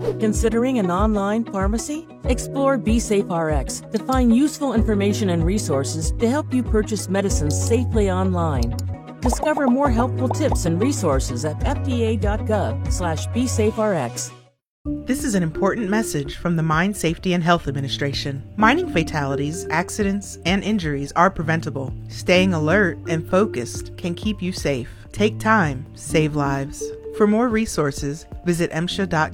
Considering an online pharmacy? Explore BeSafeRx to find useful information and resources to help you purchase medicines safely online. Discover more helpful tips and resources at fda.gov/BeSafeRx. This is an important message from the Mine Safety and Health Administration. Mining fatalities, accidents, and injuries are preventable. Staying alert and focused can keep you safe. Take time, save lives. For more resources, visit MSHA.gov.